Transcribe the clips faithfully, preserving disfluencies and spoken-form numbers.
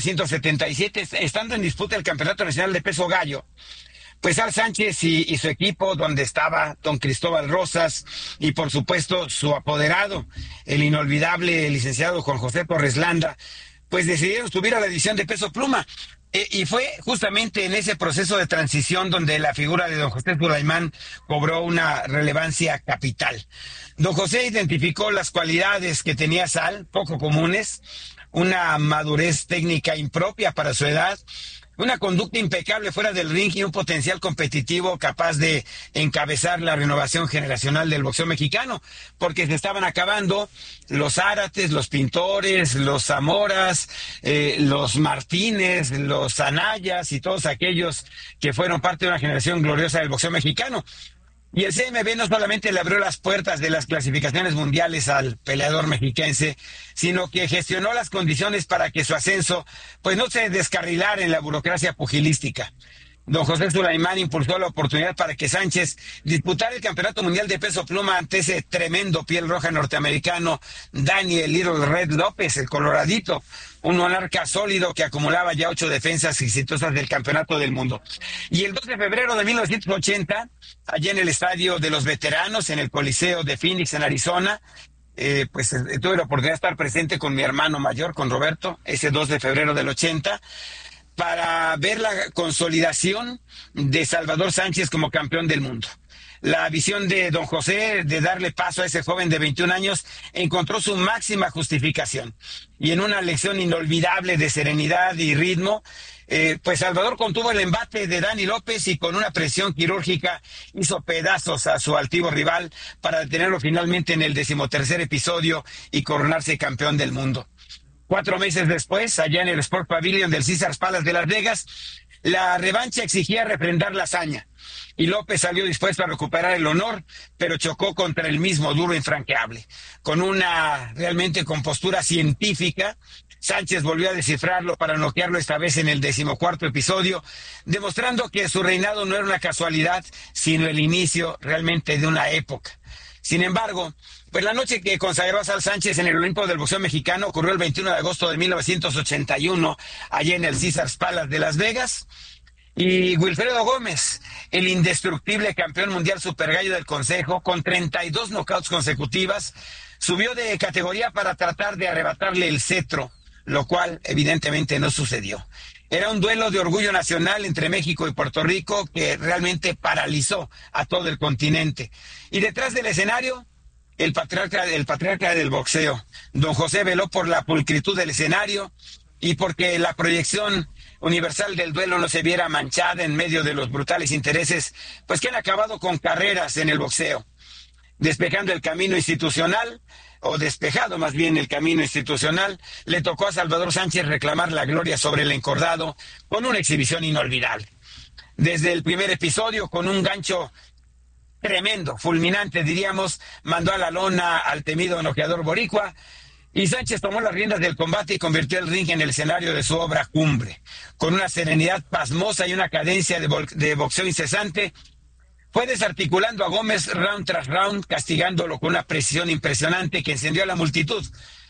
ciento setenta y siete, estando en disputa el Campeonato Nacional de Peso Gallo, pues Al Sánchez y, y su equipo, donde estaba don Cristóbal Rosas y por supuesto su apoderado, el inolvidable licenciado Juan José Torres Landa, pues decidieron subir a la división de peso pluma. Eh, y fue justamente en ese proceso de transición donde la figura de don José Sulaimán cobró una relevancia capital. Don José identificó las cualidades que tenía Sal, poco comunes, una madurez técnica impropia para su edad, una conducta impecable fuera del ring y un potencial competitivo capaz de encabezar la renovación generacional del boxeo mexicano, porque se estaban acabando los Árates, los Pintores, los Zamoras, eh, los Martínez, los Anayas y todos aquellos que fueron parte de una generación gloriosa del boxeo mexicano. Y el C M B no solamente le abrió las puertas de las clasificaciones mundiales al peleador mexiquense, sino que gestionó las condiciones para que su ascenso pues no se descarrilara en la burocracia pugilística. Don José Sulaimán impulsó la oportunidad para que Sánchez disputara el Campeonato Mundial de Peso Pluma ante ese tremendo piel roja norteamericano, Daniel Little Red López, el coloradito, un monarca sólido que acumulaba ya ocho defensas exitosas del Campeonato del Mundo. Y el dos de febrero de mil novecientos ochenta, allá en el Estadio de los Veteranos, en el Coliseo de Phoenix, en Arizona, eh, pues eh, tuve la oportunidad de estar presente con mi hermano mayor, con Roberto, ese dos de febrero del ochenta, para ver la consolidación de Salvador Sánchez como campeón del mundo. La visión de don José de darle paso a ese joven de veintiún años encontró su máxima justificación. Y en una lección inolvidable de serenidad y ritmo, eh, pues Salvador contuvo el embate de Dani López y con una presión quirúrgica hizo pedazos a su altivo rival para detenerlo finalmente en el decimotercer episodio y coronarse campeón del mundo. Cuatro meses después, allá en el Sport Pavilion del Caesars Palace de Las Vegas, la revancha exigía refrendar la hazaña. Y López salió dispuesto a recuperar el honor, pero chocó contra el mismo duro infranqueable. Con una realmente compostura científica, Sánchez volvió a descifrarlo para noquearlo esta vez en el decimocuarto episodio, demostrando que su reinado no era una casualidad, sino el inicio realmente de una época. Sin embargo, pues la noche que consagró a Sal Sánchez en el Olimpo del boxeo mexicano ocurrió el veintiuno de agosto de mil novecientos ochenta y uno, allá en el Caesars Palace de Las Vegas. Y Wilfredo Gómez, el indestructible campeón mundial supergallo del Consejo, con treinta y dos knockouts consecutivas, subió de categoría para tratar de arrebatarle el cetro, lo cual evidentemente no sucedió. Era un duelo de orgullo nacional entre México y Puerto Rico que realmente paralizó a todo el continente. Y detrás del escenario, el patriarca, el patriarca del boxeo, don José, veló por la pulcritud del escenario y porque la proyección universal del duelo no se viera manchada en medio de los brutales intereses, pues que han acabado con carreras en el boxeo. Despejando el camino institucional, o despejado más bien el camino institucional, le tocó a Salvador Sánchez reclamar la gloria sobre el encordado con una exhibición inolvidable. Desde el primer episodio, con un gancho tremendo, fulminante diríamos, mandó a la lona al temido noqueador boricua, y Sánchez tomó las riendas del combate y convirtió el ring en el escenario de su obra cumbre. Con una serenidad pasmosa y una cadencia de, bo de boxeo incesante, fue desarticulando a Gómez round tras round, castigándolo con una precisión impresionante que encendió a la multitud,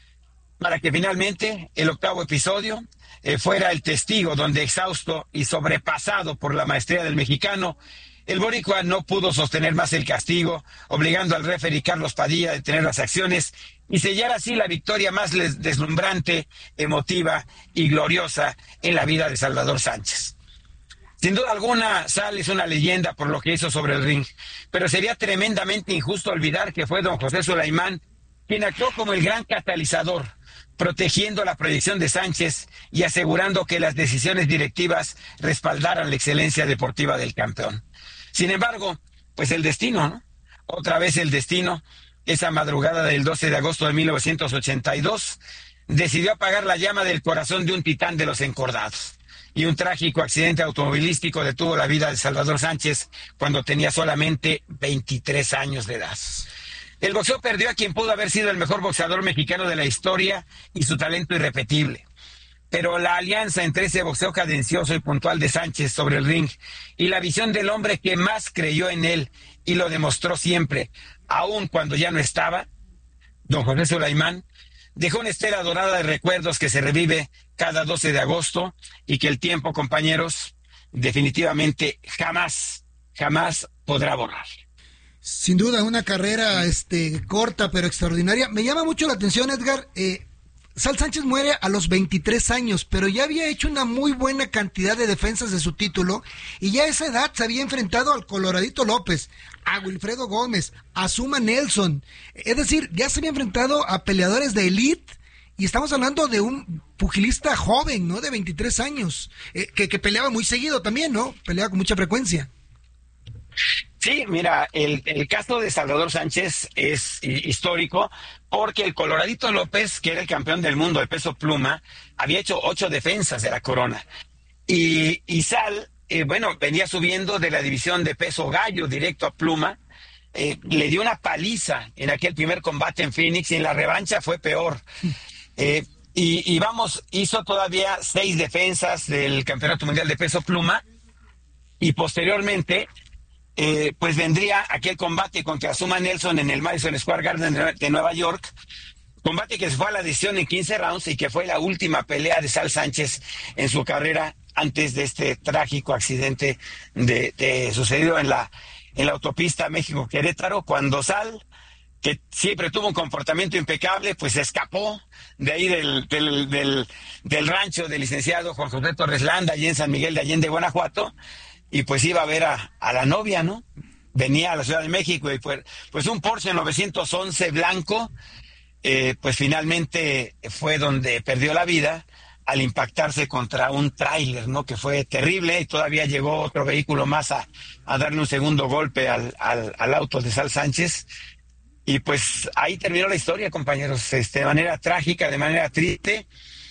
para que finalmente el octavo episodio eh, fuera el testigo donde, exhausto y sobrepasado por la maestría del mexicano, el boricua no pudo sostener más el castigo, obligando al referee Carlos Padilla a detener las acciones y sellar así la victoria más deslumbrante, emotiva y gloriosa en la vida de Salvador Sánchez. Sin duda alguna, Sal es una leyenda por lo que hizo sobre el ring, pero sería tremendamente injusto olvidar que fue don José Sulaimán quien actuó como el gran catalizador, protegiendo la proyección de Sánchez y asegurando que las decisiones directivas respaldaran la excelencia deportiva del campeón. Sin embargo, pues el destino, ¿no? Otra vez el destino, esa madrugada del doce de agosto de mil novecientos ochenta y dos, decidió apagar la llama del corazón de un titán de los encordados. Y un trágico accidente automovilístico detuvo la vida de Salvador Sánchez cuando tenía solamente veintitrés años de edad. El boxeo perdió a quien pudo haber sido el mejor boxeador mexicano de la historia y su talento irrepetible. Pero la alianza entre ese boxeo cadencioso y puntual de Sánchez sobre el ring y la visión del hombre que más creyó en él y lo demostró siempre, aun cuando ya no estaba, don José Sulaimán, dejó una estela dorada de recuerdos que se revive cada doce de agosto y que el tiempo, compañeros, definitivamente jamás, jamás podrá borrar. Sin duda, una carrera este, corta pero extraordinaria. Me llama mucho la atención, Edgar. Eh, Sal Sánchez muere a los veintitrés años, pero ya había hecho una muy buena cantidad de defensas de su título y ya a esa edad se había enfrentado al Coloradito López, a Wilfredo Gómez, a Zuma Nelson. Es decir, ya se había enfrentado a peleadores de élite y estamos hablando de un pugilista joven, ¿no? De veintitrés años, eh, que, que peleaba muy seguido también, ¿no? Peleaba con mucha frecuencia. Sí, mira, el, el caso de Salvador Sánchez es histórico porque el Coloradito López, que era el campeón del mundo de peso pluma, había hecho ocho defensas de la corona. Y, y Sal, eh, bueno, venía subiendo de la división de peso gallo directo a pluma, eh, le dio una paliza en aquel primer combate en Phoenix y en la revancha fue peor. Eh, y, y vamos, hizo todavía seis defensas del Campeonato Mundial de Peso Pluma y posteriormente... Eh, pues vendría aquel combate contra Zuma Nelson en el Madison Square Garden de Nueva York, combate que se fue a la decisión en quince rounds y que fue la última pelea de Sal Sánchez en su carrera antes de este trágico accidente de, de sucedido en la, en la autopista México-Querétaro, cuando Sal, que siempre tuvo un comportamiento impecable, pues se escapó de ahí del, del, del, del rancho del licenciado Juan José Torres Landa, allí en San Miguel de Allende, Guanajuato, y pues iba a ver a, a la novia, ¿no? Venía a la Ciudad de México y pues, pues un Porsche novecientos once blanco, eh, pues finalmente fue donde perdió la vida al impactarse contra un tráiler, ¿no? Que fue terrible y todavía llegó otro vehículo más a, a darle un segundo golpe al, al, al auto de Sal Sánchez. Y pues ahí terminó la historia, compañeros, este, de manera trágica, de manera triste.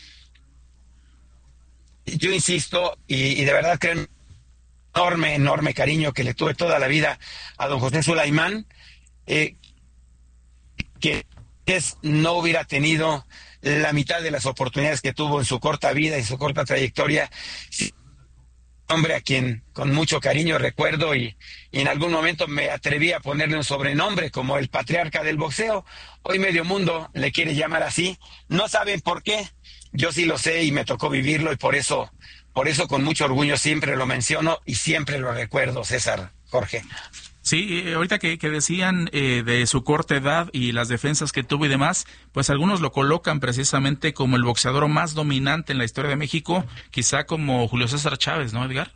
Yo insisto, y, y de verdad creo enorme, enorme cariño que le tuve toda la vida a don José Sulaimán, eh, que es, no hubiera tenido la mitad de las oportunidades que tuvo en su corta vida y su corta trayectoria. Hombre a quien con mucho cariño recuerdo y, y en algún momento me atreví a ponerle un sobrenombre como el patriarca del boxeo. Hoy medio mundo le quiere llamar así. No saben por qué. Yo sí lo sé y me tocó vivirlo y por eso... Por eso con mucho orgullo siempre lo menciono y siempre lo recuerdo, César, Jorge. Sí, eh, ahorita que, que decían eh, de su corta edad y las defensas que tuvo y demás, pues algunos lo colocan precisamente como el boxeador más dominante en la historia de México, quizá como Julio César Chávez, ¿no, Edgar?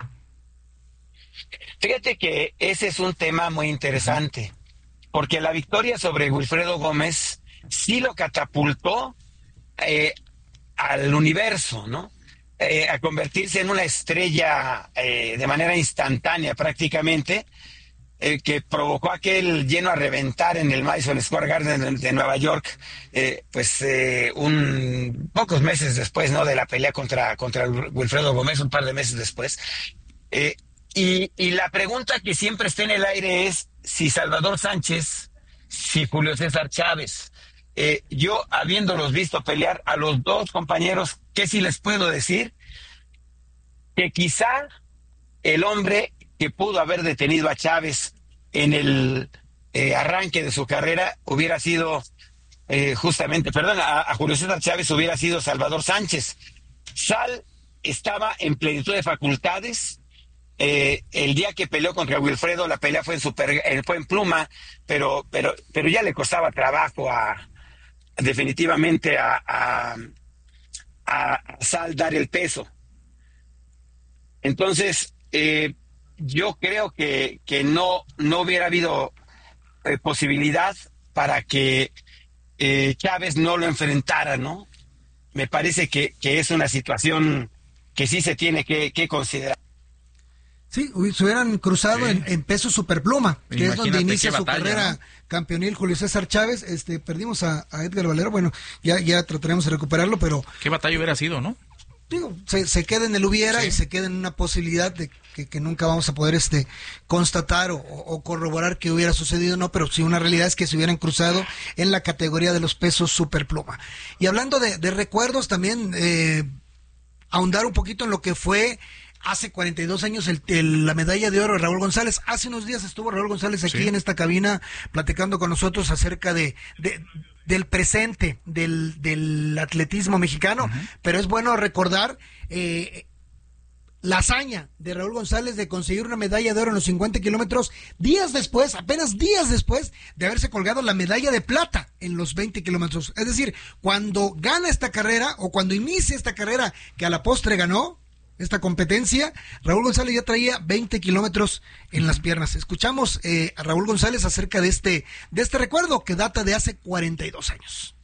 Fíjate que ese es un tema muy interesante, porque la victoria sobre Wilfredo Gómez sí lo catapultó eh, al universo, ¿no? Eh, a convertirse en una estrella eh, de manera instantánea prácticamente, eh, que provocó aquel lleno a reventar en el Madison Square Garden de, de Nueva York, eh, pues eh, un pocos meses después, ¿no? De la pelea contra, contra Wilfredo Gómez, un par de meses después. Eh, y, y la pregunta que siempre está en el aire es si Salvador Sánchez, si Julio César Chávez. Eh, yo, habiéndolos visto pelear a los dos compañeros, ¿qué sí les puedo decir? Que quizá el hombre que pudo haber detenido a Chávez en el eh, arranque de su carrera hubiera sido eh, justamente, perdón, a, a Julio César Chávez hubiera sido Salvador Sánchez. Sal estaba en plenitud de facultades. Eh, el día que peleó contra Wilfredo, la pelea fue en super, eh, fue en pluma, pero, pero, pero ya le costaba trabajo a definitivamente a, a, a Sal dar el peso. Entonces, eh, yo creo que, que no, no hubiera habido eh, posibilidad para que eh, Chávez no lo enfrentara, ¿no? Me parece que, que es una situación que sí se tiene que, que considerar. Sí, se hubieran cruzado sí. en, en peso superpluma, que Imagínate es donde inicia su batalla, carrera, ¿no? Campeonil Julio César Chávez. Este, perdimos a, a Edgar Valero, bueno, ya, ya trataremos de recuperarlo, pero... ¿Qué batalla hubiera sido, no? Digo, se, se queda en el hubiera sí. y se queda en una posibilidad de que, que nunca vamos a poder este constatar o, o corroborar que hubiera sucedido, no, pero sí una realidad es que se hubieran cruzado en la categoría de los pesos superpluma. Y hablando de, de recuerdos, también eh, ahondar un poquito en lo que fue hace cuarenta y dos años el, el, la medalla de oro de Raúl González. Hace unos días estuvo Raúl González aquí sí. en esta cabina platicando con nosotros acerca de, de del presente del, del atletismo mexicano, uh-huh. pero es bueno recordar eh, la hazaña de Raúl González de conseguir una medalla de oro en los cincuenta kilómetros, días después, apenas días después de haberse colgado la medalla de plata en los veinte kilómetros. Es decir, cuando gana esta carrera, o cuando inicia esta carrera que a la postre ganó, esta competencia, Raúl González ya traía veinte kilómetros en las piernas. Escuchamos eh, a Raúl González acerca de este, de este recuerdo que data de hace cuarenta y dos años.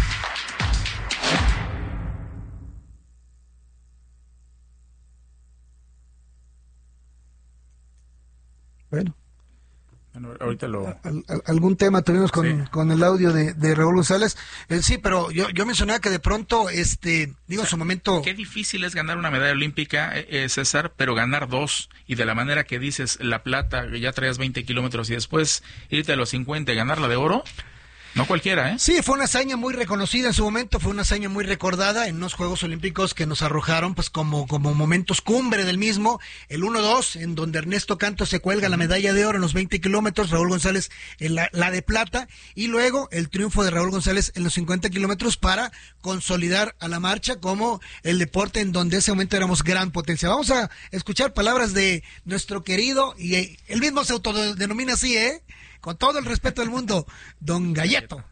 Bueno. Bueno, ahorita lo... Al, al, algún tema tuvimos con, sí. con el audio de, de Raúl González. Eh, sí, pero yo, yo mencionaba que de pronto, este, digo, o sea, en su momento... Qué difícil es ganar una medalla olímpica, eh, César, pero ganar dos, y de la manera que dices, la plata, ya traías veinte kilómetros, y después irte a los cincuenta y ganar la de oro... No cualquiera, ¿eh? Sí, fue una hazaña muy reconocida en su momento, fue una hazaña muy recordada en unos Juegos Olímpicos que nos arrojaron pues como, como momentos cumbre del mismo, el uno dos, en donde Ernesto Canto se cuelga la medalla de oro en los veinte kilómetros, Raúl González en la, la de plata, y luego el triunfo de Raúl González en los cincuenta kilómetros para consolidar a la marcha como el deporte en donde ese momento éramos gran potencia. Vamos a escuchar palabras de nuestro querido, y él mismo se autodenomina así, ¿eh? Con todo el respeto del mundo, don Galleto.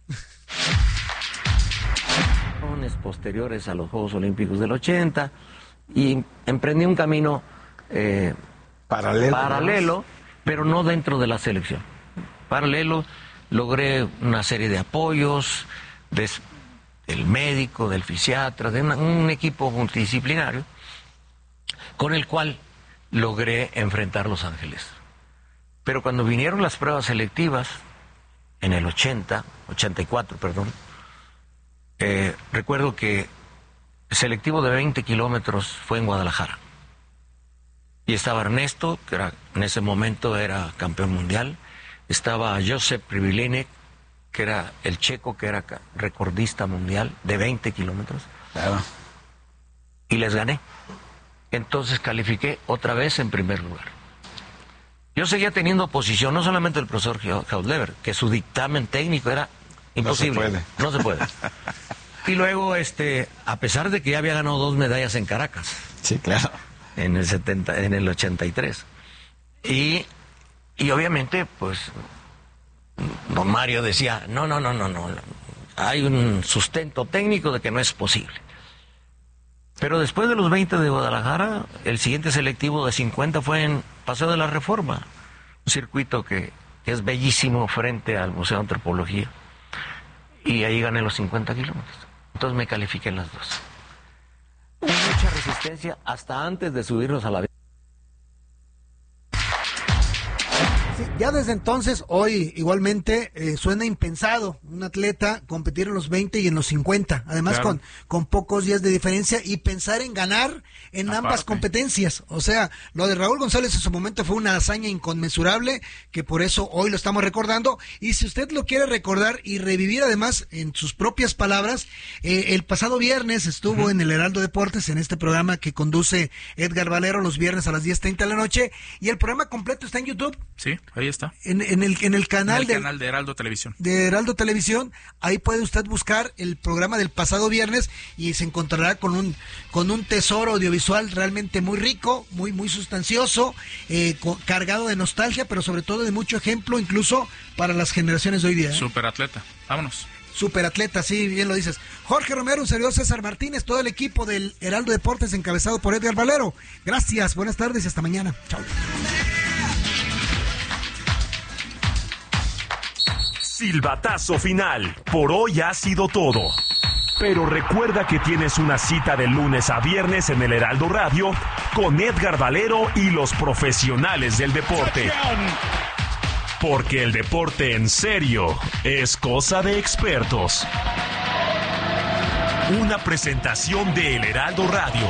Posteriores a los Juegos Olímpicos del ochenta, y emprendí un camino eh, paralelo, paralelo pero no dentro de la selección. Paralelo, logré una serie de apoyos de, del médico, del fisiatra, de una, un equipo multidisciplinario, con el cual logré enfrentar Los Ángeles. Pero cuando vinieron las pruebas selectivas, en el ochenta, ochenta y cuatro, perdón, eh, recuerdo que el selectivo de veinte kilómetros fue en Guadalajara. Y estaba Ernesto, que era, en ese momento era campeón mundial, estaba Josep Privilenek, que era el checo, que era recordista mundial de veinte kilómetros, claro. Y les gané. Entonces califiqué otra vez en primer lugar. Yo seguía teniendo oposición, no solamente el profesor Hausleber, que su dictamen técnico era imposible. No se puede. No se puede. Y luego, este, a pesar de que ya había ganado dos medallas en Caracas. Sí, claro. En el setenta, en el ochenta y tres. Y, y obviamente, pues, don Mario decía, no, no, no, no, no, hay un sustento técnico de que no es posible. Pero después de los veinte de Guadalajara, el siguiente selectivo de cincuenta fue en Paseo de la Reforma, un circuito que, que es bellísimo frente al Museo de Antropología, y ahí gané los cincuenta kilómetros. Entonces me califiqué en las dos. Hubo mucha resistencia hasta antes de subirnos a la... Sí, ya desde entonces, hoy igualmente eh, suena impensado un atleta competir en los veinte y en los cincuenta, además claro. con, con pocos días de diferencia, y pensar en ganar en Aparte. ambas competencias. O sea, lo de Raúl González en su momento fue una hazaña inconmensurable, que por eso hoy lo estamos recordando, y si usted lo quiere recordar y revivir además en sus propias palabras, eh, el pasado viernes estuvo uh-huh. en el Heraldo Deportes, en este programa que conduce Edgar Valero los viernes a las diez treinta de la noche, y el programa completo está en YouTube. Sí, ahí está. En, en el en el canal, en el de, canal de Heraldo Televisión. De Heraldo Televisión, ahí puede usted buscar el programa del pasado viernes y se encontrará con un con un tesoro audiovisual realmente muy rico, muy muy sustancioso, eh, co- cargado de nostalgia, pero sobre todo de mucho ejemplo, incluso para las generaciones de hoy día. ¿eh? Superatleta. Vámonos. Superatleta, sí, bien lo dices. Jorge Romero, un servidor César Martínez, todo el equipo del Heraldo Deportes encabezado por Edgar Valero. Gracias, buenas tardes y hasta mañana. Chao. Silbatazo final. Por hoy ha sido todo. Pero recuerda que tienes una cita de lunes a viernes en el Heraldo Radio con Edgar Valero y los profesionales del deporte. Porque el deporte en serio es cosa de expertos. Una presentación de El Heraldo Radio.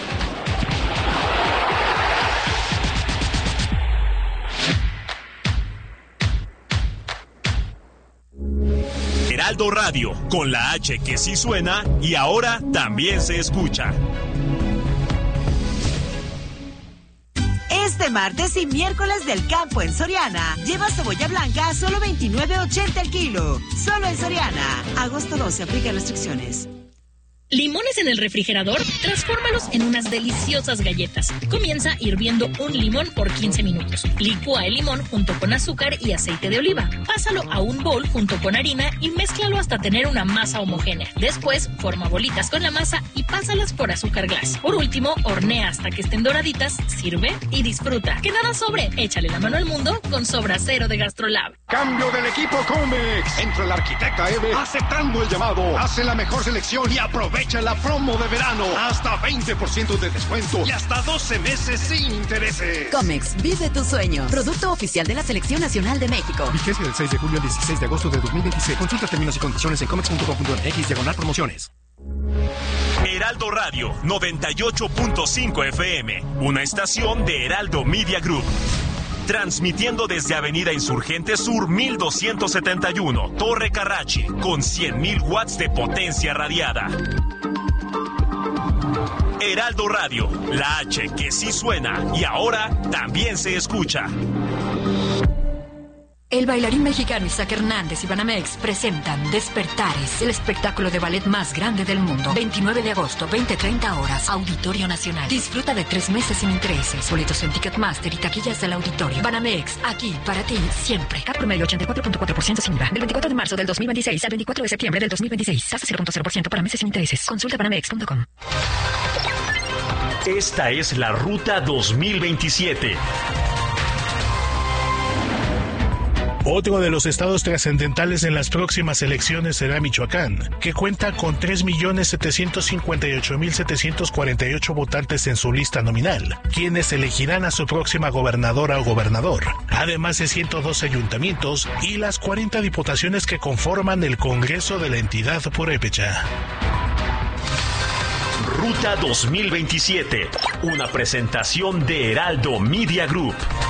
Heraldo Radio, con la H que sí suena y ahora también se escucha. Este Este martes y miércoles del campo en Soriana. Lleva cebolla blanca a solo veintinueve ochenta el kilo. Solo en Soriana. Agosto doce, aplica restricciones. ¿Limones en el refrigerador? Transfórmalos en unas deliciosas galletas. Comienza hirviendo un limón por quince minutos. Licúa el limón junto con azúcar y aceite de oliva. Pásalo a un bol junto con harina y mézclalo hasta tener una masa homogénea. Después, forma bolitas con la masa y pásalas por azúcar glass. Por último, hornea hasta que estén doraditas, sirve y disfruta. Que nada sobre, échale la mano al mundo con Sobra Cero de Gastrolab. Cambio del equipo Comex. Entra el arquitecta Eve aceptando el llamado. Hace la mejor selección y aprovecha la promo de verano. Hasta veinte por ciento de descuento y hasta doce meses sin intereses. Comex, vive tu sueño. Producto oficial de la Selección Nacional de México. Vigencia del seis de julio al dieciséis de agosto de dos mil veintiséis. Consulta términos y condiciones en comex punto com punto m x diagonal promociones. Heraldo Radio noventa y ocho punto cinco F M, una estación de Heraldo Media Group. Transmitiendo desde Avenida Insurgente Sur mil doscientos setenta y uno, Torre Carrachi, con cien mil watts de potencia radiada. Heraldo Radio, la H que sí suena y ahora también se escucha. El bailarín mexicano Isaac Hernández y Banamex presentan Despertares, el espectáculo de ballet más grande del mundo. veintinueve de agosto, veinte treinta horas, Auditorio Nacional. Disfruta de tres meses sin intereses. Boletos en Ticketmaster y taquillas del auditorio. Banamex, aquí para ti, siempre. Cap promedio ochenta y cuatro punto cuatro por ciento sin I V A. Del veinticuatro de marzo del dos mil veintiséis al veinticuatro de septiembre del dos mil veintiséis. Tasa cero punto cero por ciento para meses sin intereses. Consulta banamex punto com. Esta es la Ruta dos mil veintisiete. Otro de los estados trascendentales en las próximas elecciones será Michoacán, que cuenta con tres millones setecientos cincuenta y ocho mil setecientos cuarenta y ocho votantes en su lista nominal, quienes elegirán a su próxima gobernadora o gobernador, además de ciento dos ayuntamientos y las cuarenta diputaciones que conforman el Congreso de la entidad purépecha. Ruta dos mil veintisiete, una presentación de Heraldo Media Group.